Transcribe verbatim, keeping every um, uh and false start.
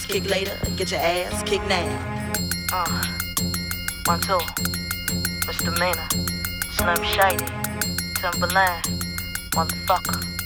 kick later, get your ass kicked now. Uh, one, two, Mister Mina, Slim Shady, Timberland, motherfucker.